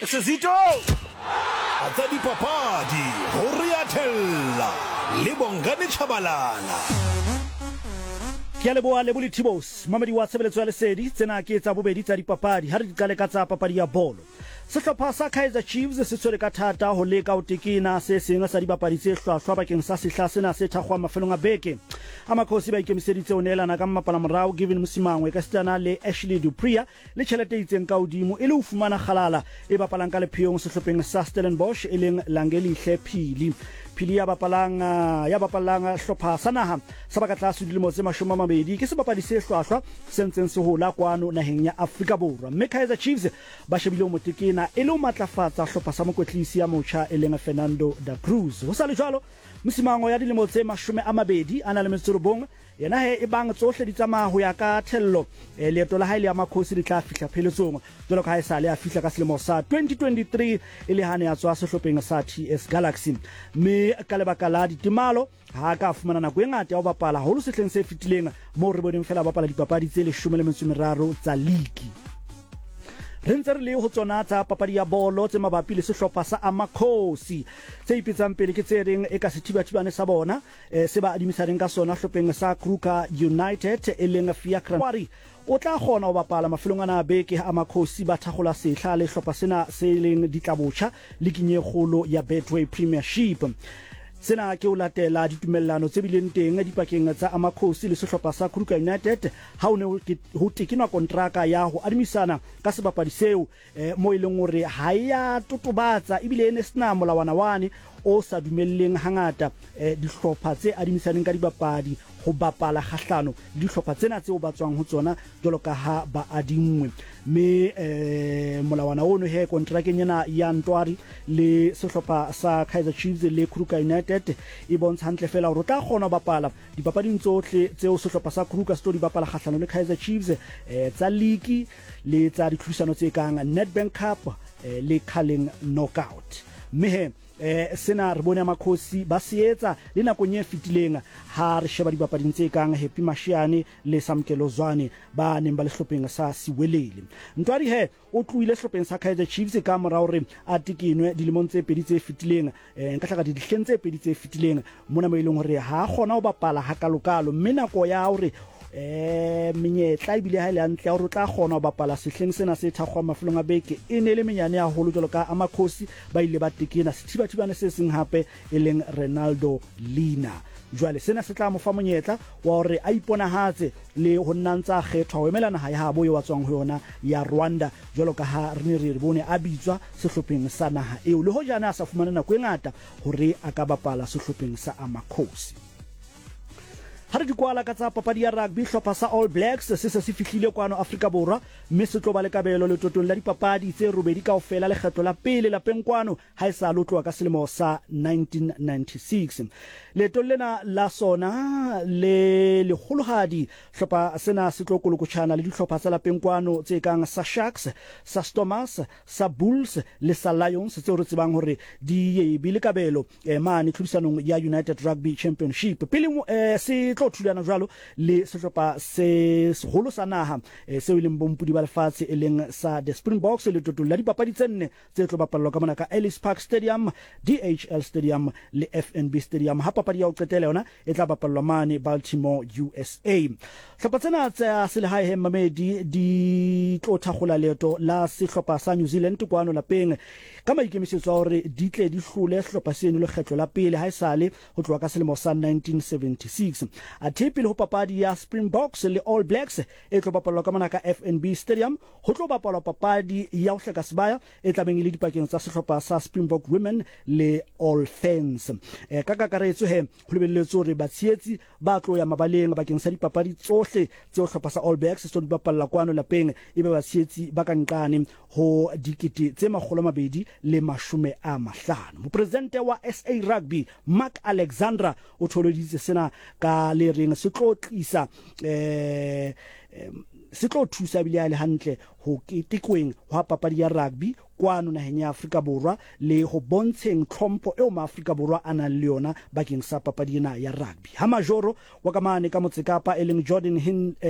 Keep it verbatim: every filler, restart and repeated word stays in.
Sezito a tsa dipapadi ho Riatella le Bongane Chabalala. Ke a leboha le bole Thibos mamedi wa tshebeletso ya lesedi tsena ke tsa bobedi tsa dipapadi ha re dikale ka tsa papadi ya bolo. Sehlopha sa Kaizer Chiefs se tshwere ka thata ho leka ho tekena se seng sa dibapadi tse hlwahlwa bakeng sa sehla sena se thakgwa mafelong a beke. Amakhosi ba ikemiseditse ho neelana ka mmapala morao Given Musimangwe ka stana le Ashley Dupria le tjhelete e itseng ka hodimo e le ho fumana kgalala e bapalang ka lepheong sehlopheng sa Stellenbosch e leng Langelihle Phili. Phili ya bapalang ya bapalang hlopha sa naha sa baka tlase dilemo tse mashome a mabedi ke sebapadi se hlwahlwa se ntseng se hola kwano naheng ya Afrika Borwa. Mme Kaizer Chiefs ba shebile ho motekena e le ho matlafatsa hlopha sa mokwetlisi ya motjha e leng Fernando da Cruz. Ho sa le jwalo Musimangwe ya dilemo tse mashome a mabedi ana le metsorobong yena he e bang tsohle di tsamaya ho ya ka thello e leeto la hae le ya makhosi di tla fihla pheletsong jwalo ka ha e sa le a fihla ka selemo sa twenty twenty-three e le hane ya tswa sehlopheng sa T S Galaxy. Mme ka lebaka la ditemalo ha ka fumana nako e ngata ya ho bapala holo sehleng se fetileng moo re boneng fela bapala dipapadi tse leshome le metso e meraro tsa league. Re ntse re le ho tsona tsa papadi ya bolo tse mabapi le sehlopha sa Amakhosi tse ipitsang pele ke tse reng e ka sethibathibane sa bona eh, se ba adimisaneng ka sona hlopheng sa Kruger United e leng Fiacre o tla kgona ho bapala mafelong ana a beke ha Amakhosi ba thakgola sehla le hlopha sena se leng ditlabotjha le kinyekgolo ya Betway Premiership. Sena ke o latela ditumellano tse bileng teng dipakeng tsa Amakhosi le sehlopha sa Kruger United ha o ne ho tekinwa kontraka ya ho adimisana ka sebapadi seo eh, mo e leng hore ha ya totobatsa ebile ene sena molawana wane o sa dumelleng hangata eh, dihlopha tse adimisaneng ka dibapadi ho bapala kgahlano dihlopha tsena tseo ba tswang ho tsona jwalo ka ha ba adingwe. Me eh, molawana ono he kontrakeng ena ya Ntwari le sehlopha sa Kaizer Chiefs le Kruger United e bontsha hantle fela hore o tla kgona ho bapala dipapading tsohle tseo sehlopha sa Kruger se tlo di bapala kgahlano le Kaizer Chiefs eh, tsa league le tsa ditlhodisano tse kang Nedbank Cup eh, le Carling Knockout. Mme he eh sena re bone Amakhosi ba seetsa le nakong e fetileng ha re sheba dibapading tse kang Happy Mashiane le Samkelo Zwane ba neng ba le hlopheng sa Siwelele. Ntwari he o tluile hlopheng sa Kaizer Chiefs ka mora hore a tikinwe dilemong tse pedi tse fetileng eh nka hlaka dihleng tse pedi tse fetileng mona mo ileng hore ha gona ho bapala ha kalokalo mme nako ya hore eh menyetla ibile ha ile antle hore o tla kgona ho bapala sehleng sena se thakgwa mafelong a beke e ne le menyane ya holo jalo ka Amakhosi ba ile ba tekena sethibathibane se seng hape e leng Ronaldo Lina. Jwale sena se tla mo fa monyetla wa hore a iponahatse le ho nnantsa kgethwa ho emelana ha ya habo e watswang ho yona ya Rwanda jwalo ka ha re ne re bone a bitswa sehlopheng sa naha eo le ho jana a sa fumana nako e ngata hore a ka bapala sehlopheng sa Amakhosi. Ha re di kwala ka tsa papadi ya rugby hlopha sa All Blacks se se se fihlile kwano Afrika Borwa mme se tlo ba le kabelo le totong la dipapadi tse robedi kaofela le kgetlo la pele la penkwano ha e sa lotlwa ka selemo sa nineteen ninety-six. Leto lena la sona le le holohadi hlopha sena se tlo kolokotshana le dihlopha tsa la penkwano tse kang sa Sharks, sa Stormers, sa Bulls le sa Lions tse re tsebang hore di ye bile kabelo e mane tlhodisanong ya United Rugby Championship. Pele eh, se tlo thulana jwalo le sehlopha se seholo sa naha eh, seo leng bompudi ba lefatshe e leng sa the Springboks le totong la dipapadi tse nne tse tlo bapallwa ka mona ka Ellis Park Stadium, D H L Stadium le F N B Stadium. Ha papadi ya ho qetela yona e tla bapallwa mane Baltimore U S A. Hlopha tsena tsa selehae he mamedi di tlo thakgola leeto la sehlopha sa New Zealand kwano lapeng ka maikemisetso hore di tle di hlole sehlopha seno le kgetlo la pele ha e sale ho tloha ka selemo sa nineteen seventy-six. A thepe le ho papadi ya Springboks le All Blacks e tlo bapalwa ka mona ka F N B Stadium ho tlo bapalwa papadi ya ho hleka sebaya e tlabeng le dipakeng tsa sehlopha sa Springbok Women le All Fans. E ka kakaretso he ho lebelletswe hore batshietsi ba tlo ya mabaleng bakeng sa dipapadi tsohle tse ho hlopha sa All Blacks se tlo di bapalla kwano lapeng e be batshietsi ba ka nqane ho dikete tse makgolo a mabedi le mashome a mahlano. Mopresidente wa S A Rugby Mark Alexandra o tholoditse sena ka le reng se tlo tlisa eh se tlo thusa bile ya le hantle ho ketekweng ho papadi ya rugby kwano naheng ya Afrika Borwa le ho bontsheng tlhompho eo ma Afrika Borwa a nang le yona bakeng sa papadi ena ya rugby. Ha majoro wa kamane ka Motsekapa e leng Jordan Hin